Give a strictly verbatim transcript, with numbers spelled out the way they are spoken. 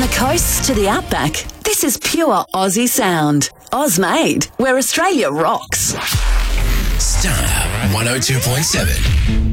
the coast to the outback, this is pure Aussie sound. Oz-made, where Australia rocks. Star one oh two point seven.